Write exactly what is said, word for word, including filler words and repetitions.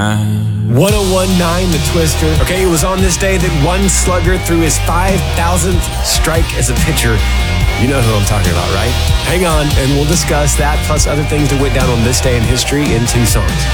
ten nineteen The Twister. Okay, it was on this day that one slugger threw his five thousandth strike as a pitcher. You know who I'm talking about, right? Hang on, and we'll discuss that plus other things that went down on this day in history in two songs.